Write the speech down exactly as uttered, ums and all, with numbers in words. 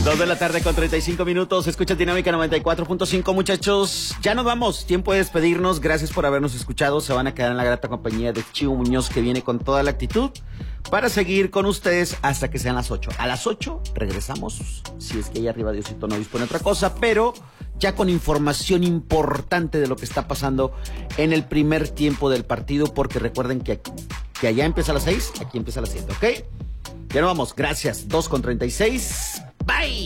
Dos de la tarde con treinta y cinco minutos. Escucha Dinámica noventa y cuatro punto cinco, muchachos. Ya nos vamos. Tiempo de despedirnos. Gracias por habernos escuchado. Se van a quedar en la grata compañía de Chivo Muñoz, que viene con toda la actitud para seguir con ustedes hasta que sean las ocho. A las ocho regresamos, si es que ahí arriba Diosito no dispone otra cosa, pero ya con información importante de lo que está pasando en el primer tiempo del partido, porque recuerden que, aquí, que allá empieza a las seis, aquí empieza a las siete, ¿ok? Ya nos vamos. Gracias. dos con treinta y seis. Bye.